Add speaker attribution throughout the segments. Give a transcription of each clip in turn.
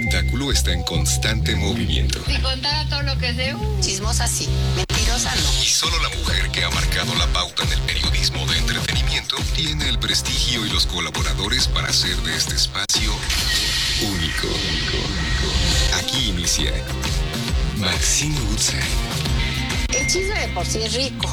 Speaker 1: espectáculo está en constante movimiento.
Speaker 2: Si contara todo lo que sé,
Speaker 3: chismosa sí, mentirosa no.
Speaker 1: Y solo la mujer que ha marcado la pauta en el periodismo de entretenimiento tiene el prestigio y los colaboradores para hacer de este espacio único. Aquí inicia Maxine Woodside.
Speaker 3: El chisme de por sí es rico.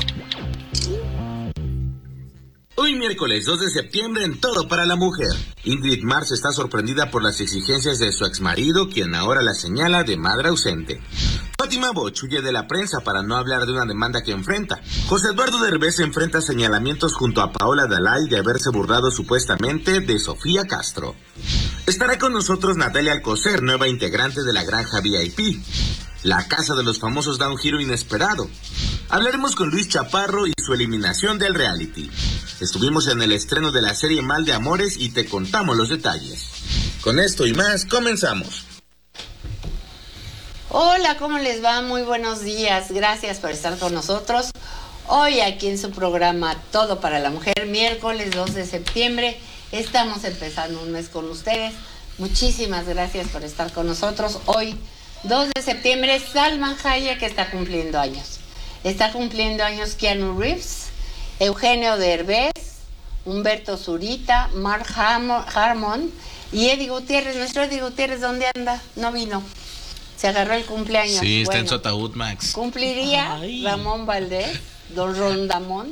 Speaker 4: Hoy miércoles 2 de septiembre en Todo para la Mujer. Ingrid Mars está sorprendida por las exigencias de su exmarido, quien ahora la señala de madre ausente. Fátima Boch huye de la prensa para no hablar de una demanda que enfrenta. José Eduardo Derbez enfrenta señalamientos junto a Paola Dalai de haberse burlado supuestamente de Sofía Castro. Estará con nosotros Natalia Alcocer, nueva integrante de la Granja VIP. La Casa de los Famosos da un giro inesperado. Hablaremos con Luis Chaparro y su eliminación del reality. Estuvimos en el estreno de la serie Mal de Amores y te contamos los detalles. Con esto y más, comenzamos.
Speaker 3: Hola, ¿cómo les va? Muy buenos días. Gracias por estar con nosotros. Hoy aquí en su programa Todo para la Mujer, miércoles 2 de septiembre. Estamos empezando un mes con ustedes. Muchísimas gracias por estar con nosotros. Hoy, 2 de septiembre, Salma Hayek que está cumpliendo años. Está cumpliendo años Keanu Reeves, Eugenio Derbez, Humberto Zurita, Mark Harmon y Eddie Gutiérrez. Nuestro Eddie Gutiérrez, ¿dónde anda? No vino. Se agarró el cumpleaños.
Speaker 5: Sí, está en su ataúd, Max.
Speaker 3: Cumpliría Ramón Valdés, Don Rondamón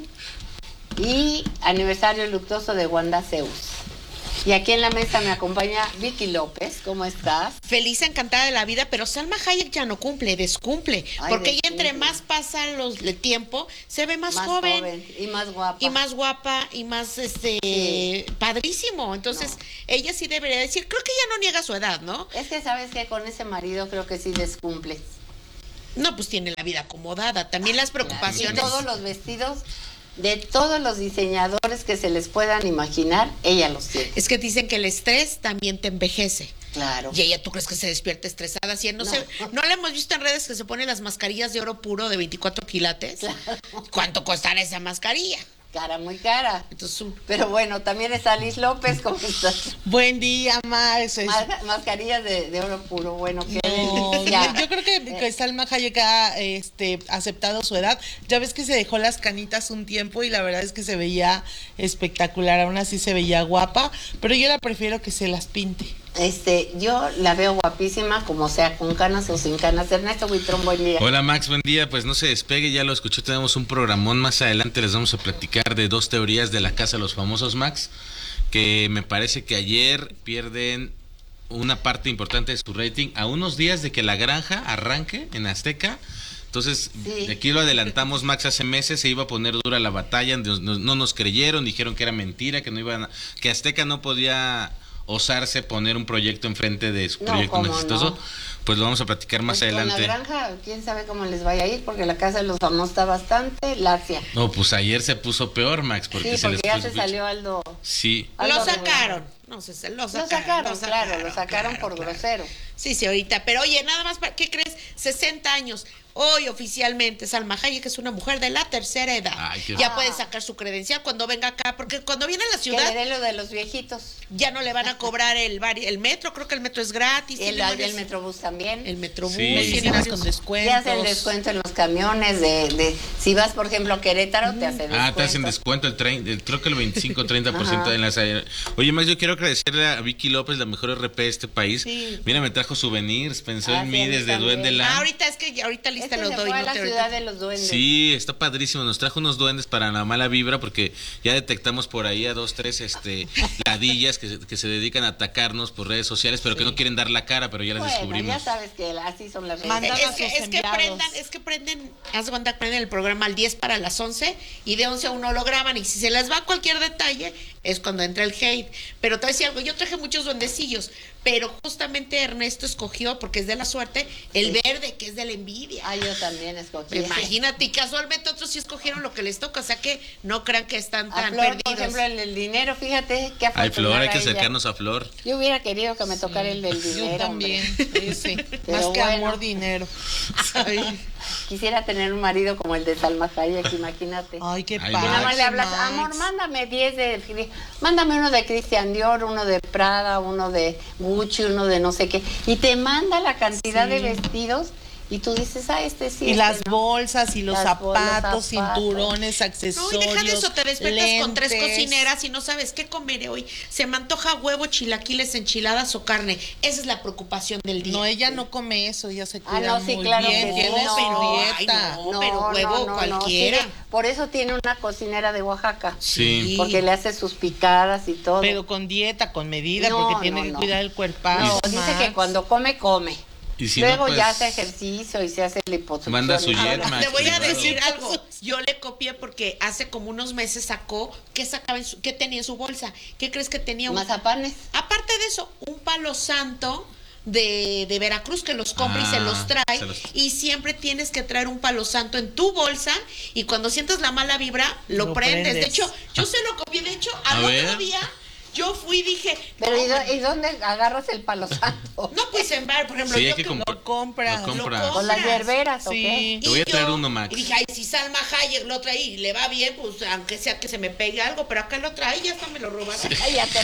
Speaker 3: y aniversario luctuoso de Wanda Zeus. Y aquí en la mesa me acompaña Vicky López. ¿Cómo estás?
Speaker 6: Feliz, encantada de la vida, pero Salma Hayek ya no cumple, descumple. Porque ella entre más pasa el tiempo, se ve más joven.
Speaker 3: Y más guapa.
Speaker 6: Y más guapa, y más, padrísimo. Entonces, ella sí debería decir, creo que ella no niega su edad, ¿no?
Speaker 3: Es que sabes que con ese marido creo que sí descumple.
Speaker 6: No, pues tiene la vida acomodada. También las preocupaciones.
Speaker 3: Y todos los vestidos de todos los diseñadores que se les puedan imaginar, ella los tiene.
Speaker 6: Es que dicen que el estrés también te envejece.
Speaker 3: Claro.
Speaker 6: Y ella, ¿tú crees que se despierta estresada? No la hemos visto en redes que se pone las mascarillas de oro puro de 24 quilates. Claro. ¿Cuánto costará esa mascarilla?
Speaker 3: Cara, muy cara.
Speaker 6: Entonces,
Speaker 3: pero bueno, también está Liz López, ¿cómo estás?
Speaker 7: Buen día, Max.
Speaker 3: Mascarillas de oro puro, bueno, qué
Speaker 7: yo creo que Salma Hayek ha aceptado su edad. Ya ves que se dejó las canitas un tiempo y la verdad es que se veía espectacular, aún así se veía guapa, pero yo la prefiero que se las pinte.
Speaker 3: Yo la veo guapísima, como sea, con canas o sin canas. Ernesto Buitrón, buen día.
Speaker 5: Hola Max, buen día. Pues no se despegue, ya lo escuchó, tenemos un programón más adelante, les vamos a platicar de 2 teorías de la Casa de los Famosos, Max, que me parece que ayer pierden una parte importante de su rating a unos días de que La Granja arranque en Azteca. Entonces, sí. Aquí lo adelantamos, Max, hace meses se iba a poner dura la batalla, no nos creyeron, dijeron que era mentira, que Azteca no podía osarse poner un proyecto enfrente de su proyecto más exitoso. No. Pues lo vamos a platicar más adelante.
Speaker 3: Con La Granja, quién sabe cómo les vaya a ir, porque La Casa de los Famosos está bastante lacia.
Speaker 5: No, pues ayer se puso peor, Max, porque
Speaker 3: sí, porque ya se salió Aldo.
Speaker 5: Sí.
Speaker 6: Lo sacaron. No sé, lo sacaron,
Speaker 3: claro, lo sacaron por grosero.
Speaker 6: Sí, ahorita, pero oye, nada más, ¿qué crees? 60 años. Hoy oficialmente Salma Hayek es una mujer de la tercera edad. Ya puede sacar su credencial cuando venga acá, porque cuando viene a la ciudad...
Speaker 3: Que le dé lo de los viejitos.
Speaker 6: Ya no le van a cobrar el metro, creo que el metro es gratis.
Speaker 3: El metrobús también.
Speaker 6: El metrobús.
Speaker 7: Sí, con descuentos.
Speaker 3: Ya hacen descuento en los camiones si vas, por ejemplo, a Querétaro, te hacen descuento.
Speaker 5: Te hacen descuento el tren, creo que el 25-30% en las... Oye, Max, yo quiero agradecerle a Vicky López, la mejor RP de este país. Sí. Mira, me trajo souvenirs, pensó en mí desde Duendeland.
Speaker 6: Ahorita lista lo doy.
Speaker 3: Fue a la ciudad de los duendes.
Speaker 5: Sí, está padrísimo. Nos trajo unos duendes para la mala vibra porque ya detectamos por ahí a 2, 3 ladillas que se dedican a atacarnos por redes sociales, pero que no quieren dar la cara, pero ya las descubrimos.
Speaker 3: Ya sabes que así son las redes.
Speaker 6: Es que prenden, haz de cuenta, prenden el programa al 10 para las 11 y de 11 a 1 lo graban, y si se les va cualquier detalle es cuando entra el hate. Pero te voy a decir algo, yo traje muchos duendecillos, pero justamente Ernesto escogió, porque es de la suerte, el verde, que es de la envidia.
Speaker 3: Yo también escogí.
Speaker 6: Imagínate, y casualmente otros sí escogieron lo que les toca, o sea que no crean que están tan
Speaker 3: Flor,
Speaker 6: perdidos.
Speaker 3: Por ejemplo, el dinero, fíjate qué afortunada.
Speaker 5: Ay, Flor, hay que acercarnos a Flor.
Speaker 3: Yo hubiera querido que me tocara el del dinero.
Speaker 7: Yo también, sí.
Speaker 3: Más
Speaker 7: que amor, dinero.
Speaker 3: Quisiera tener un marido como el de Salma Hayek, imagínate.
Speaker 7: Ay, qué
Speaker 5: Ay,
Speaker 3: Que nada más
Speaker 7: padre,
Speaker 3: le hablas,
Speaker 7: Max.
Speaker 3: amor, mándame 10 mándame uno de Christian Dior, uno de Prada, uno de Gucci, uno de no sé qué. Y te manda la cantidad de vestidos y tú dices, este sí.
Speaker 7: Y las bolsas y los
Speaker 3: Los
Speaker 7: zapatos,
Speaker 3: zapatos.
Speaker 7: cinturones,
Speaker 6: No,
Speaker 7: accesorios.
Speaker 6: y deja de eso, te despiertas con 3
Speaker 7: lentes.
Speaker 6: cocineras y no sabes qué comer hoy. Se me antoja huevo, chilaquiles, enchiladas o carne. Esa es la preocupación del día.
Speaker 7: No, ella no come eso, ella se cuida
Speaker 3: no, sí,
Speaker 7: muy
Speaker 3: claro
Speaker 7: bien,
Speaker 3: que sí.
Speaker 7: tiene
Speaker 3: No,
Speaker 7: su
Speaker 6: ay,
Speaker 7: dieta.
Speaker 6: no. pero huevo cualquiera.
Speaker 3: sí, por eso tiene una cocinera de Oaxaca.
Speaker 5: Sí.
Speaker 3: Porque le hace sus picadas y todo.
Speaker 7: Pero con dieta, con medida,
Speaker 3: No,
Speaker 7: porque tiene
Speaker 3: no,
Speaker 7: que
Speaker 3: no.
Speaker 7: cuidar el cuerpazo.
Speaker 3: No, dice
Speaker 7: Max.
Speaker 3: que cuando come, come.
Speaker 5: Y si
Speaker 3: Luego
Speaker 5: no, pues,
Speaker 3: ya hace ejercicio y se hace liposucción.
Speaker 5: manda su
Speaker 3: y todo.
Speaker 5: jet, Max,
Speaker 6: Te voy a
Speaker 5: privado.
Speaker 6: decir algo. Yo le copié porque hace como unos meses sacó ¿qué tenía en su bolsa? ¿Qué crees que tenía?
Speaker 3: Mazapanes.
Speaker 6: Aparte de eso, un palo santo de Veracruz que los compra y se los trae. Y siempre tienes que traer un palo santo en tu bolsa y cuando sientas la mala vibra, lo
Speaker 7: Lo
Speaker 6: prendes.
Speaker 7: prendes.
Speaker 6: De hecho, yo se lo copié. De hecho,
Speaker 5: A
Speaker 6: al
Speaker 5: ver.
Speaker 6: otro día yo fui y dije,
Speaker 3: Pero
Speaker 6: no,
Speaker 3: ¿y dónde agarras el palo santo?
Speaker 6: no, pues en bar, por ejemplo,
Speaker 5: Sí, hay
Speaker 6: yo
Speaker 5: que
Speaker 6: que
Speaker 5: comprar.
Speaker 7: Lo compras.
Speaker 5: Lo compras.
Speaker 6: Lo
Speaker 3: ¿Con las hierberas o
Speaker 7: Sí.
Speaker 3: qué?
Speaker 5: Te voy a
Speaker 6: Y
Speaker 5: traer
Speaker 6: yo-
Speaker 5: uno, Max.
Speaker 6: Y dije, ay, si Salma Hayek lo trae y le va bien, pues aunque sea que se me pegue algo, pero acá lo trae y ya hasta me lo robaron.
Speaker 3: Ay, ya te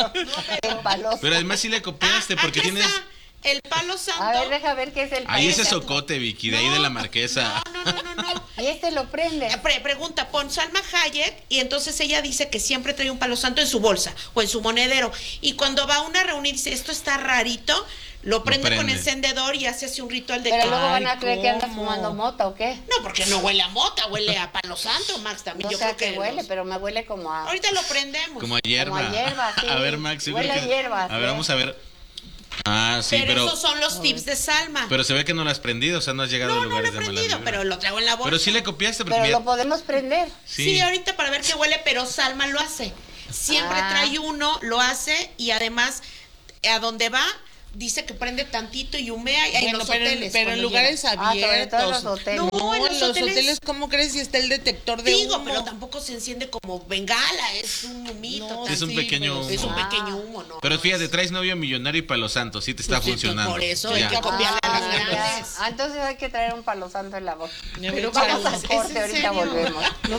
Speaker 3: el palo.
Speaker 5: Pero además sí le copiaste porque
Speaker 6: aquí
Speaker 5: tienes...
Speaker 6: está el palo santo.
Speaker 3: A ver, deja ver qué es el palo
Speaker 5: Ahí ese
Speaker 3: santo.
Speaker 5: socote, Vicky, de ahí de la marquesa.
Speaker 6: No.
Speaker 3: Y este lo prende.
Speaker 6: Pregunta, pon Salma Hayek y entonces ella dice que siempre trae un palo santo en su bolsa o en su monedero. Y cuando va a una reunión dice, esto está rarito, lo prende con
Speaker 5: prende.
Speaker 6: encendedor y hace un ritual de
Speaker 3: Pero
Speaker 6: que-
Speaker 3: luego van a
Speaker 7: Ay,
Speaker 3: creer que anda
Speaker 7: ¿cómo?
Speaker 3: fumando mota o qué.
Speaker 6: No, porque no huele a mota, huele a palo santo, Max, también.
Speaker 3: No
Speaker 6: Yo
Speaker 3: sé a
Speaker 6: creo
Speaker 3: qué
Speaker 6: que
Speaker 3: huele,
Speaker 6: los-
Speaker 3: pero me huele como a...
Speaker 6: Ahorita lo prendemos.
Speaker 5: Como a hierba.
Speaker 3: Como a hierba, sí.
Speaker 5: A ver, Max, yo
Speaker 3: Huele
Speaker 5: creo
Speaker 3: a
Speaker 5: que...
Speaker 3: hierbas,
Speaker 5: A ver,
Speaker 3: ¿eh?
Speaker 5: vamos a ver. Ah, sí,
Speaker 6: pero
Speaker 5: pero...
Speaker 6: esos son los tips de Salma.
Speaker 5: Pero se ve que no lo has prendido, o sea, no has llegado a
Speaker 6: no lo he
Speaker 5: lugares de mala
Speaker 6: prendido,
Speaker 5: vibra.
Speaker 6: pero lo traigo en la bolsa.
Speaker 5: Pero sí le copiaste porque
Speaker 3: Pero
Speaker 5: mira...
Speaker 3: lo podemos prender.
Speaker 6: Sí, ahorita para ver qué huele, pero Salma lo hace. Siempre
Speaker 3: Ah.
Speaker 6: trae uno, lo hace y además a donde va dice que prende tantito y humea y en
Speaker 7: Bueno,
Speaker 6: los
Speaker 7: pero,
Speaker 6: hoteles.
Speaker 7: pero en
Speaker 6: cuando
Speaker 7: lugares
Speaker 6: llega.
Speaker 3: Sobre todo en
Speaker 7: abiertos.
Speaker 3: los hoteles.
Speaker 6: No, en
Speaker 7: No,
Speaker 6: los hoteles,
Speaker 7: ¿cómo crees si está el detector de
Speaker 6: Digo,
Speaker 7: humo?
Speaker 6: pero tampoco se enciende como bengala, es un humito.
Speaker 7: No,
Speaker 5: Sí, es un
Speaker 7: sí,
Speaker 5: pequeño
Speaker 7: pero-
Speaker 5: humo.
Speaker 6: Es un pequeño humo, ¿no?
Speaker 5: Pero fíjate, traes novio millonario y palo santo, sí te está
Speaker 6: Pues sí,
Speaker 5: funcionando.
Speaker 6: por eso hay
Speaker 5: Ya.
Speaker 6: que copiarle a las
Speaker 3: ya.
Speaker 6: grandes.
Speaker 3: Entonces hay que traer un palo santo en la boca.
Speaker 7: Ya
Speaker 6: Pero
Speaker 7: me echaron-
Speaker 3: Vamos a
Speaker 6: ¿es
Speaker 3: corte,
Speaker 6: en
Speaker 3: ahorita
Speaker 6: serio?
Speaker 3: volvemos.